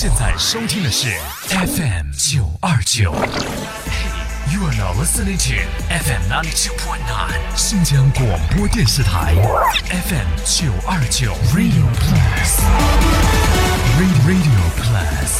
现在收听的是 FM 929。You are now listening to FM 92.9新疆广播电视台 FM 929 Radio Plus。Radio Plus